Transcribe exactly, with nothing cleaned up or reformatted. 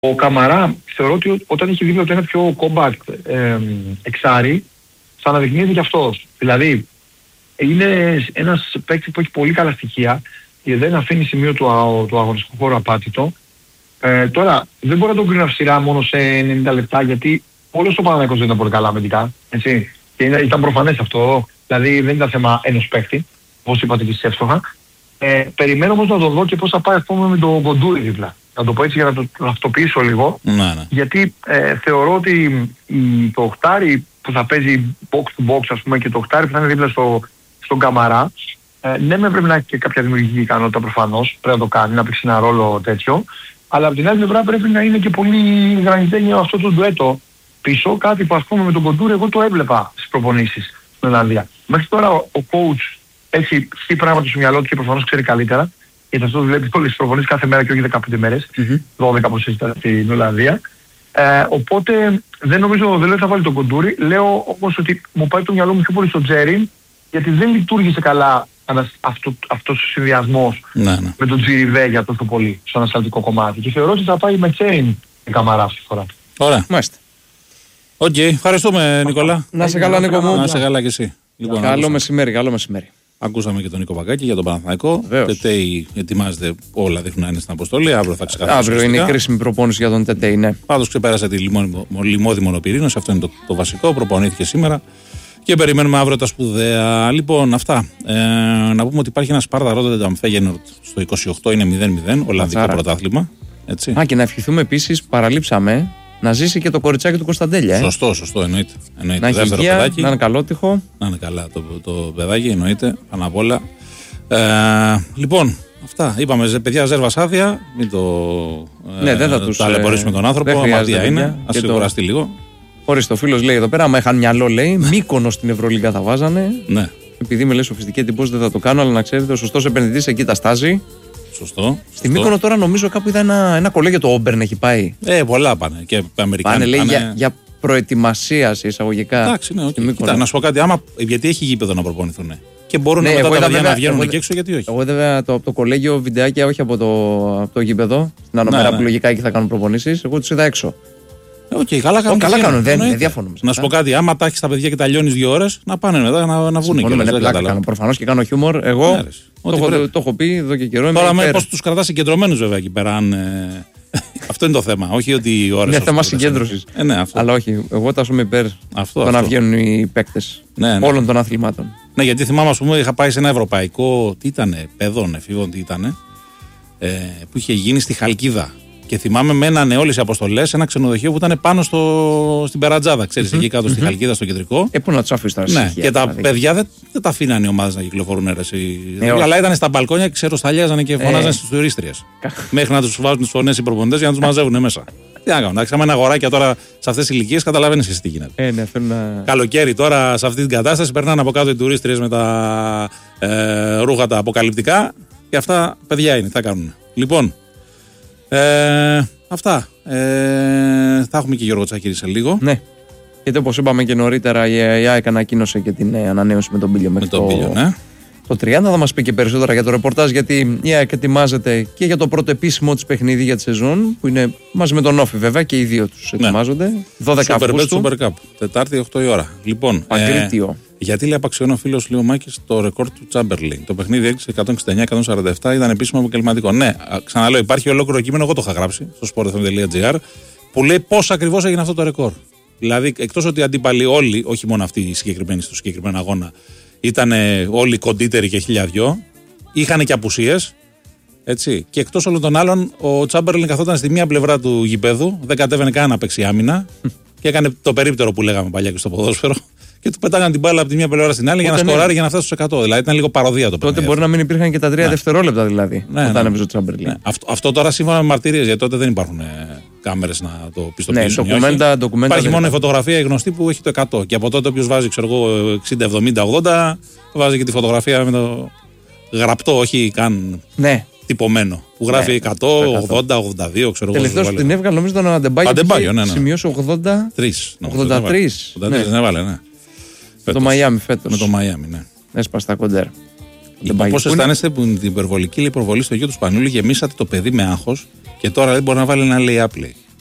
Ο Καμαρά θεωρώ ότι όταν έχει δει ότι είναι πιο compact ε, εξάρι, θα αναδεικνύεται και αυτός. Δηλαδή, είναι ένας παίκτης που έχει πολύ καλά στοιχεία και δεν αφήνει σημείο του, του αγωνιστικού χώρου απάτητο. Ε, τώρα, δεν μπορώ να τον κρίνω αυστηρά μόνο σε ενενήντα λεπτά, γιατί όλος ο Παναθηναϊκός δεν ήταν πολύ καλά αμυντικά. Έτσι. Και ήταν προφανές αυτό. Δηλαδή, δεν ήταν θέμα ενός παίκτη, όπως είπατε και εσείς εύστοχα. Ε, περιμένω όμως να το δω και πώς θα πάει ας πούμε, με τον Κοντούρη δίπλα. Να το πω έτσι για να το αυτοποιήσω λίγο. Ναι, ναι. Γιατί ε, θεωρώ ότι η, το οχτάρι που θα παίζει box to box ας πούμε, και το οχτάρι που θα είναι δίπλα στο, στον Καμαρά, ε, ναι με πρέπει να έχει και κάποια δημιουργική ικανότητα προφανώς, πρέπει να το κάνει, να παίξει ένα ρόλο τέτοιο. Αλλά από την άλλη πλευρά πρέπει να είναι και πολύ γρανιτένιο αυτό το ντουέτο πίσω, κάτι που ας πούμε με τον Κοντούρη εγώ το έβλεπα στις προπονήσεις στην Ολλανδία. Μέχρι τώρα ο, ο coach έχει πει πράγματα στο μυαλό του και προφανώς ξέρει καλύτερα. Γιατί αυτό δουλεύει όλες τις προπονήσεις κάθε μέρα και όχι δεκαπέντε μέρες, mm-hmm. δώδεκα όπως ήταν στην Ολλανδία. Ε, οπότε δεν νομίζω, δεν λέω ότι θα βάλει τον Κοντούρη. Λέω όμως ότι μου πάει το μυαλό μου πιο πολύ στο Τζέριν, γιατί δεν λειτουργήσε καλά αυτό, αυτός ο συνδυασμός ναι, ναι. με τον Τζιριβέ τόσο πολύ στο ανασταλτικό κομμάτι. Και θεωρώ ότι θα πάει με Τζέριν η Καμαρά αυτή τη φορά. Ωραία, μάλιστα. Οκ, okay. Ευχαριστούμε Νικόλα. Να σε καλά Νίκο μου. Να σε καλά και εσύ. Λοιπόν, καλό μεσημέρι, καλό μεσημέρι. Ακούσαμε και τον Νίκο Πακάκη για τον Παναθηναϊκό. Τετέι ετοιμάζεται, όλα δείχνουν να είναι στην αποστολή. Αύριο θα ξεκαθαρίσει. Αύριο είναι η κρίσιμη προπόνηση για τον Τετέι, ναι. Πάντως ξεπέρασε τη λιμώδη μονοπυρήνωση, αυτό είναι το, το βασικό. Προπονήθηκε σήμερα και περιμένουμε αύριο τα σπουδαία. Λοιπόν, αυτά. Ε, να πούμε ότι υπάρχει ένα Σπάρτα Ρότερνταμ Φέγενορντ στο είκοσι οκτώ, είναι μηδέν μηδέν, Ολλανδικό πρωτάθλημα. Έτσι. Α, και να ευχηθούμε επίσης, παραλείψαμε. Να ζήσει και το κοριτσάκι του Κωνσταντέλια. Ε. Σωστό, σωστό, εννοείται. εννοείται. Να έχει υγεία, παιδάκι, να είναι καλότυχο. Να είναι καλά το, το παιδάκι, εννοείται, πάνω απ' όλα. Ε, λοιπόν, αυτά. Είπαμε, παιδιά, Ζέρβας άδεια. Μην το ε, ναι, δεν θα τους ταλαιπωρήσουμε τον άνθρωπο. Αμαρτία είναι. Ας σιγουραστεί το... λίγο. Χωρίς το φίλος λέει εδώ πέρα, άμα είχαν μυαλό, λέει, Μύκονος στην Ευρωλίγκα θα βάζανε. Ναι. Επειδή με λέει σοφιστική εντυπώση δεν θα το κάνω, αλλά να ξέρετε, ο σωστός επενδυτής εκεί τα στάζει. Σωστό. Στη Μύκονο τώρα νομίζω κάπου είδα ένα, ένα κολέγιο το Όμπερν έχει πάει. Ε, πολλά πάνε. Και Αμερικάνοι πάνε. Λέει πάνε... για, για προετοιμασία σε εισαγωγικά. Εντάξει, ναι, okay. Κοίτα, να σου πω κάτι, άμα, γιατί έχει γήπεδο να προπονηθούν. Και μπορούν ναι, μετά τα παιδιά βέβαια, να βγαίνουν εγώ, και έξω, γιατί όχι. Εγώ βέβαια το, το κολέγιο βιντεάκια, όχι από το, από το γήπεδο, στην άλλο μέρα ναι, που λογικά εκεί θα κάνουν προπονήσεις, εγώ τους είδα έξω. Okay, καλά κάνουν. Oh, καλά κάνουν, δεν είναι διάφωνο. Να σου πω κάτι, άμα τα έχει τα παιδιά και τα λιώνει δύο ώρες, να πάνε μετά να, να βγουν και προφανώς και κάνω χιούμορ. Εγώ ναι, το, έχω, το, το έχω πει εδώ και καιρό. Τώρα με πώς τους κρατάς συγκεντρωμένους βέβαια εκεί πέρα. Αν, ε... αυτό είναι το θέμα. Όχι ότι οι ώρες. Είναι θέμα συγκέντρωσης. Ε, ναι, αυτό. Αλλά όχι, εγώ τα είμαι υπέρ αυτό, το να βγαίνουν οι παίκτες ναι, ναι. όλων των αθλημάτων. Ναι, γιατί θυμάμαι, ας πούμε, είχα πάει σε ένα ευρωπαϊκό. Τι ήτανε, παιδών, εφήβων, τι ήτανε. Ε, που είχε γίνει στη Χαλκίδα. Και θυμάμαι με έναν όλες οι αποστολές, ένα ξενοδοχείο που ήταν πάνω στο, στην Περατζάδα, ξέρεις, mm-hmm. εκεί κάτω mm-hmm. στη Χαλκίδα, στο κεντρικό. Ε, πού να τους αφήσεις τα ναι, στοιχεία, και τα δηλαδή. Παιδιά δεν, δεν τα αφήνανε οι ομάδες να κυκλοφορούν αίρεση. Ε, αλλά ήταν στα μπαλκόνια και ξεροσταλιάζανε και φωνάζανε ε. στις τουρίστριες. Μέχρι να τους βάζουν τις φωνές οι προπονητές για να τους μαζεύουν μέσα. Τι να κάνουν, εντάξει, άμα είναι αγοράκια τώρα σε αυτές τις ηλικίες, καταλαβαίνεις εσύ τι γίνεται. Ε, ναι, να... Καλοκαίρι τώρα σε αυτή την κατάσταση περνάνε από κάτω οι τουρίστριες με τα ε, ρούχα τα αποκαλυπτικά και αυτά παιδιά είναι, τι θα κάνουν. Λοιπόν. Ε, αυτά. Ε, θα έχουμε και Γιώργο Τσάκηρη σε λίγο. Ναι. Γιατί όπως είπαμε και νωρίτερα, η ΑΕΚ ανακοίνωσε και την ανανέωση με τον Πίλιο μέχρι με τον το, Πίλιο, ναι. το τριάντα. Θα μας πει και περισσότερα για το ρεπορτάζ, γιατί η ΑΕΚ ετοιμάζεται και για το πρώτο επίσημο της παιχνίδι για τη σεζόν, που είναι μαζί με τον Όφη βέβαια, και οι δύο τους ετοιμάζονται. Ναι. δώδεκα Αυγούστου. Super Cup, Τετάρτη οκτώ η ώρα. Λοιπόν, Παγκρίτιο. Ε, γιατί λέει απαξιώνει ο φίλος Λιωμάκης το ρεκόρ του Τσάμπερλιν. Το παιχνίδι έκλεισε εκατόν εξήντα εννιά εκατόν σαράντα επτά, ήταν επίσημο επαγγελματικό. Ναι, ξαναλέω, υπάρχει ολόκληρο κείμενο, εγώ το είχα γράψει στο sportfm.gr, που λέει πώς ακριβώς έγινε αυτό το ρεκόρ. Δηλαδή, εκτός ότι οι αντίπαλοι όλοι, όχι μόνο αυτοί οι συγκεκριμένοι στο συγκεκριμένο αγώνα, ήταν όλοι κοντύτεροι και χιλιαδιό, είχαν και απουσίες. Έτσι. Και εκτός όλων των άλλων, ο Τσάμπερλιν καθόταν στη μία πλευρά του γηπέδου, δεν κατέβαινε καν να παίξει άμυνα και έκανε το περίπτερο που λέγαμε παλιά και στο ποδόσφαιρο. Και του πετάγαν την μπάλα από τη μία πλευρά στην άλλη. Οπότε για να σκοράρει, ναι. για να φτάσει στους εκατό. Δηλαδή ήταν λίγο παροδία το πράγμα. Τότε μπορεί να μην υπήρχαν και τα τρία ναι. δευτερόλεπτα δηλαδή. Ναι, όταν ναι. έπαιζε ο Τσάμπερλιν. Ναι. Αυτό, αυτό τώρα σύμφωνα με μαρτυρίες, γιατί τότε δεν υπάρχουν ε, κάμερες να το πιστοποιήσουν. Ναι, ντοκουμέντα, ντοκουμέντα. Υπάρχει μόνο η φωτογραφία η γνωστή που έχει το εκατό. Και από τότε όποιος βάζει ξέρω εγώ εξήντα, εβδομήντα, ογδόντα, βάζει και τη φωτογραφία με το γραπτό, όχι καν. Ναι. Τυπωμένο. Που γράφει ναι, εκατό, ογδόντα, ογδόντα δύο, ξέρω εγώ. Τελευταίος την έβγαλε, νομίζω τον Αντεμπάγιο. Ναι, ναι. Σημειώσει ογδόντα τρεις. ογδόντα τρεις. Δεν έβαλε, ναι. Με το Μαϊάμι φέτος. Με το Μαϊάμι, ναι. Έσπασε τα κοντέρ. Λοιπόν, πώς αισθάνεστε που την υπερβολική υπερβολή στο γιο του Σπανούλη γεμίσατε το παιδί με άγχος και τώρα δεν μπορεί να βάλει ένα lay-up, λέει.